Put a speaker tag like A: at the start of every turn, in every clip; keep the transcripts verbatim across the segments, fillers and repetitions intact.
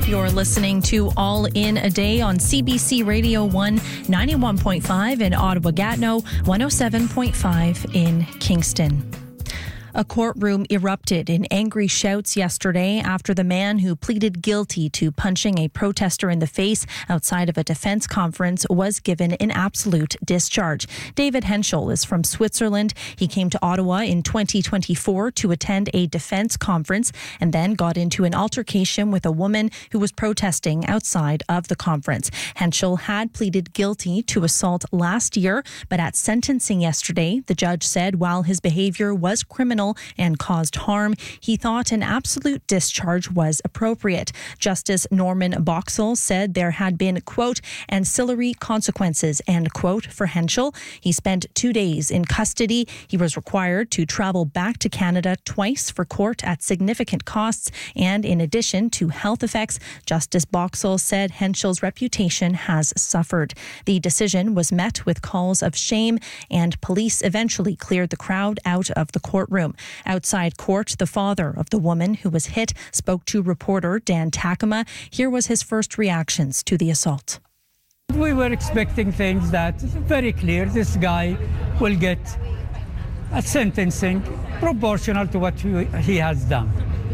A: You're listening to All in a Day on C B C Radio one, ninety-one point five in Ottawa-Gatineau, one oh seven point five in Kingston. A courtroom erupted in angry shouts yesterday after the man who pleaded guilty to punching a protester in the face outside of a defense conference was given an absolute discharge. David Henschel is from Switzerland. He came to Ottawa in twenty twenty-four to attend a defense conference and then got into an altercation with a woman who was protesting outside of the conference. Henschel had pleaded guilty to assault last year, but at sentencing yesterday, the judge said while his behavior was criminal and caused harm, he thought an absolute discharge was appropriate. Justice Norman Boxall said there had been, quote, ancillary consequences, end quote, for Henschel. He spent two days in custody. He was required to travel back to Canada twice for court at significant costs. And in addition to health effects, Justice Boxall said Henschel's reputation has suffered. The decision was met with calls of shame, and police eventually cleared the crowd out of the courtroom. Outside court, the father of the woman who was hit spoke to reporter Dan Takema. Here was his first reactions to the assault.
B: We were expecting things that very clear. This guy will get a sentencing proportional to what he has done.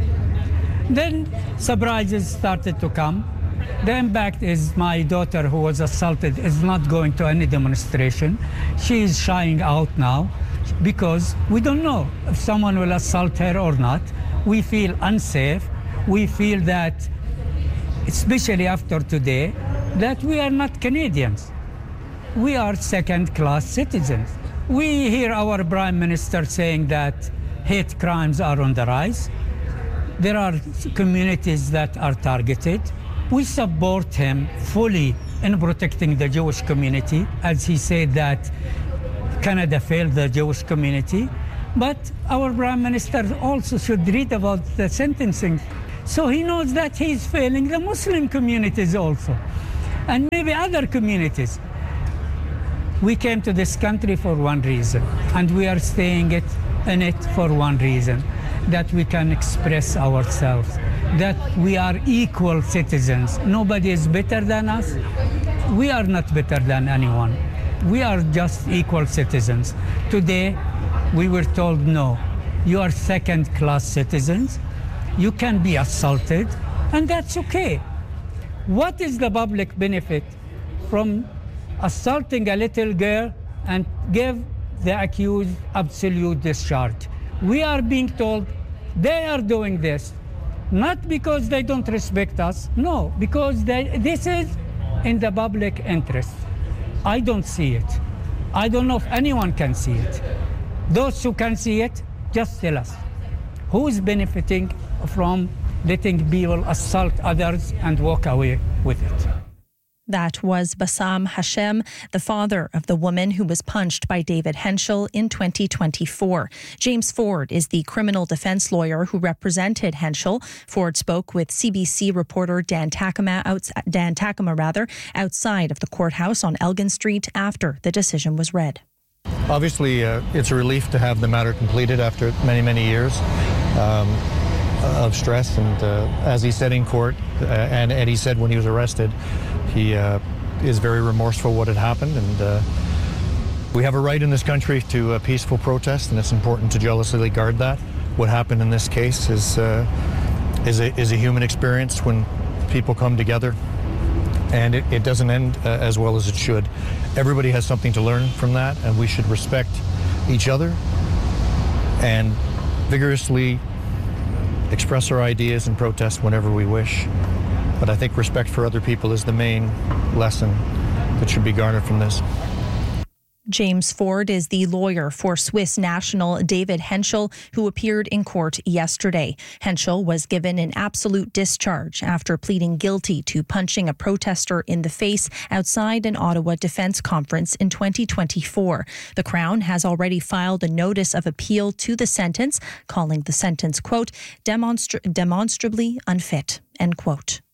B: Then surprises started to come. The impact is my daughter, who was assaulted, is not going to any demonstration. She is shying out now because we don't know if someone will assault her or not. We feel unsafe. We feel that, especially after today, that we are not Canadians. We are second-class citizens. We hear our Prime Minister saying that hate crimes are on the rise. There are communities that are targeted. We support him fully in protecting the Jewish community, as he said that Canada failed the Jewish community. But our Prime Minister also should read about the sentencing, so he knows that he's failing the Muslim communities also, and maybe other communities. We came to this country for one reason, and we are staying it in it for one reason, that we can express ourselves, that we are equal citizens. Nobody is better than us. We are not better than anyone. We are just equal citizens. Today, we were told, no, you are second-class citizens. You can be assaulted, and that's okay. What is the public benefit from assaulting a little girl and give the accused absolute discharge? We are being told they are doing this, not because they don't respect us, no, because they, this is in the public interest. I don't see it. I don't know if anyone can see it. Those who can see it, just tell us. Who is benefiting from letting people assault others and walk away with it?
A: That was Bassam Hashem, the father of the woman who was punched by David Henschel in twenty twenty-four. James Ford is the criminal defense lawyer who represented Henschel. Ford spoke with C B C reporter Dan Takema, outs- Dan Takema rather, outside of the courthouse on Elgin Street after the decision was read.
C: Obviously, uh, it's a relief to have the matter completed after many, many years um, of stress. And uh, as he said in court, uh, and Eddie said when he was arrested, he uh, is very remorseful what had happened. And uh, we have a right in this country to a peaceful protest, and it's important to jealously guard that. What happened in this case is, uh, is, a, is a human experience when people come together, and it, it doesn't end uh, as well as it should. Everybody has something to learn from that, and we should respect each other and vigorously express our ideas and protest whenever we wish. But I think respect for other people is the main lesson that should be garnered from this.
A: James Ford is the lawyer for Swiss national David Henschel, who appeared in court yesterday. Henschel was given an absolute discharge after pleading guilty to punching a protester in the face outside an Ottawa defense conference in twenty twenty-four. The Crown has already filed a notice of appeal to the sentence, calling the sentence, quote, demonstra- demonstrably unfit, end quote.